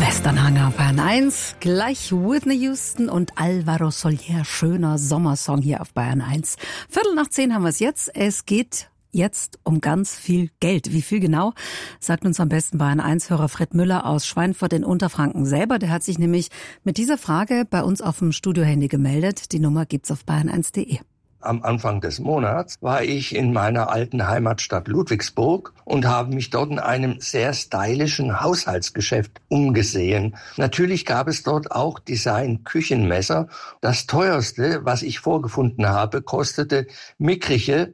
Westernhanger Bayern 1, gleich Whitney Houston und Alvaro Soler, schöner Sommersong hier auf Bayern 1. 9:15 haben wir es jetzt. Es geht jetzt um ganz viel Geld. Wie viel genau, sagt uns am besten Bayern 1-Hörer Fred Müller aus Schweinfurt in Unterfranken selber. Der hat sich nämlich mit dieser Frage bei uns auf dem Studiohandy gemeldet. Die Nummer gibt's auf bayern1.de. Am Anfang des Monats war ich in meiner alten Heimatstadt Ludwigsburg und habe mich dort in einem sehr stylischen Haushaltsgeschäft umgesehen. Natürlich gab es dort auch Design-Küchenmesser. Das teuerste, was ich vorgefunden habe, kostete mickrige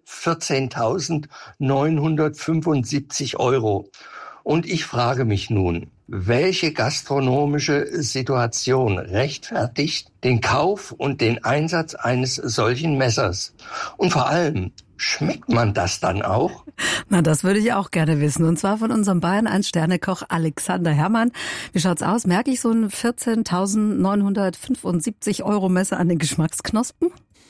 14.975 €. Und ich frage mich nun, welche gastronomische Situation rechtfertigt den Kauf und den Einsatz eines solchen Messers? Und vor allem, schmeckt man das dann auch? Na, das würde ich auch gerne wissen. Und zwar von unserem Bayern 1-Sternekoch Alexander Herrmann. Wie schaut's aus? Merke ich so ein 14.975 € Messer an den Geschmacksknospen?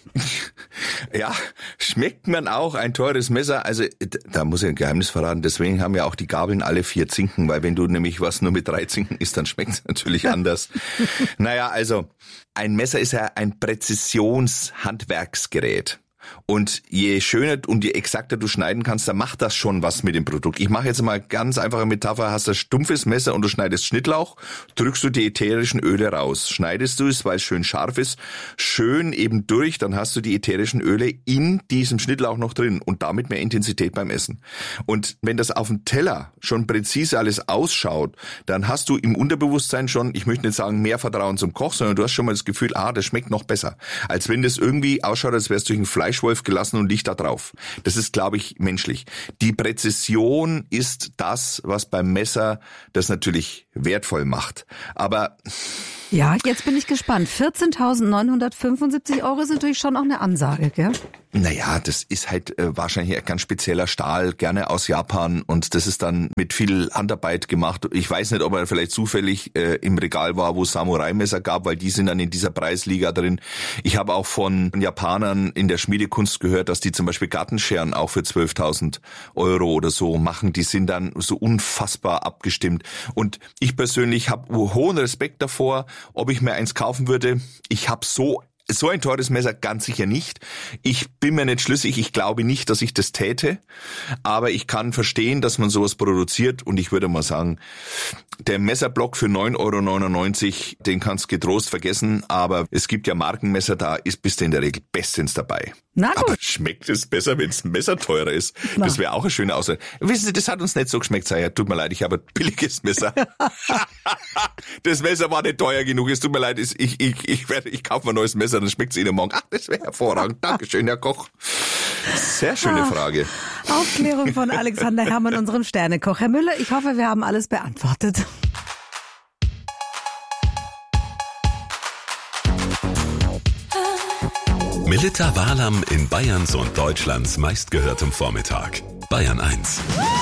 Ja, schmeckt man auch ein teures Messer? Also da muss ich ein Geheimnis verraten, deswegen haben ja auch die Gabeln alle 4 Zinken, weil wenn du nämlich was nur mit 3 Zinken isst, dann schmeckt es natürlich anders. Naja, also ein Messer ist ja ein Präzisionshandwerksgerät. Und je schöner und je exakter du schneiden kannst, dann macht das schon was mit dem Produkt. Ich mache jetzt mal ganz einfache Metapher. Hast ein stumpfes Messer und du schneidest Schnittlauch, drückst du die ätherischen Öle raus. Schneidest du es, weil es schön scharf ist, schön eben durch, dann hast du die ätherischen Öle in diesem Schnittlauch noch drin und damit mehr Intensität beim Essen. Und wenn das auf dem Teller schon präzise alles ausschaut, dann hast du im Unterbewusstsein schon, ich möchte nicht sagen mehr Vertrauen zum Koch, sondern du hast schon mal das Gefühl, das schmeckt noch besser. Als wenn das irgendwie ausschaut, als wärst du durch einen Fleischwolf gelassen und liegt da drauf. Das ist, glaube ich, menschlich. Die Präzision ist das, was beim Messer das natürlich wertvoll macht. Aber ja, jetzt bin ich gespannt. 14.975 € ist natürlich schon auch eine Ansage, gell? Naja, das ist halt wahrscheinlich ein ganz spezieller Stahl, gerne aus Japan, und das ist dann mit viel Handarbeit gemacht. Ich weiß nicht, ob er vielleicht zufällig im Regal war, wo es Samurai-Messer gab, weil die sind dann in dieser Preisliga drin. Ich habe auch von Japanern in der Schmiedekunst gehört, dass die zum Beispiel Gartenscheren auch für 12.000 € oder so machen. Die sind dann so unfassbar abgestimmt. Und ich persönlich habe hohen Respekt davor, ob ich mir eins kaufen würde. Ich habe so ein teures Messer ganz sicher nicht. Ich bin mir nicht schlüssig, ich glaube nicht, dass ich das täte, aber ich kann verstehen, dass man sowas produziert, und ich würde mal sagen, der Messerblock für 9,99 €, den kannst du getrost vergessen, aber es gibt ja Markenmesser, da bist du in der Regel bestens dabei. Na gut. Aber schmeckt es besser, wenn es ein Messer teurer ist? Na. Das wäre auch eine schöne Aussage. Wissen Sie, das hat uns nicht so geschmeckt. Tut mir leid, ich habe ein billiges Messer. Das Messer war nicht teuer genug. Es tut mir leid, ich kaufe mir ein neues Messer, dann schmeckt es Ihnen morgen. Ach, das wäre hervorragend. Dankeschön, Herr Koch. Sehr schöne Frage. Aufklärung von Alexander Herrmann, unserem Sternekoch. Herr Müller, ich hoffe, wir haben alles beantwortet. Melitta Walam in Bayerns und Deutschlands meistgehörtem Vormittag. Bayern 1.